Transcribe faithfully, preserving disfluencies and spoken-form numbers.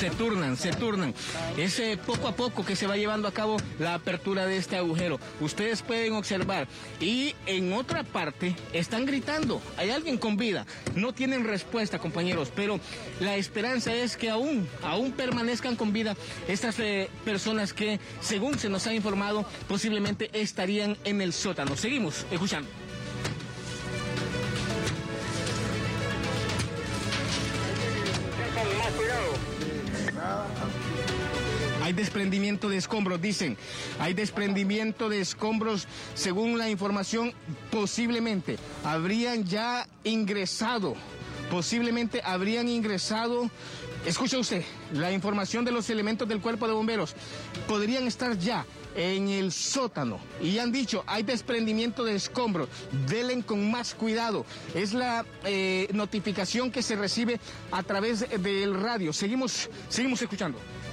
se turnan, se turnan. Es eh, poco a poco que se va llevando a cabo la apertura de este agujero. Ustedes pueden observar. Y en otra parte están gritando. Hay alguien con vida. No tienen respuesta, compañeros, pero la esperanza es que aún, aún permanezcan con vida estas eh, personas que, según se nos ha informado, posiblemente estarían en el sótano. Seguimos escuchando. Hay desprendimiento de escombros, dicen. Hay desprendimiento de escombros. Según la información, posiblemente habrían ya ingresado. Posiblemente habrían ingresado. Escucha usted, la información de los elementos del cuerpo de bomberos. Podrían estar ya en el sótano. Y han dicho, hay desprendimiento de escombros. Delen con más cuidado. Es la eh, notificación que se recibe a través del radio. Seguimos, seguimos escuchando.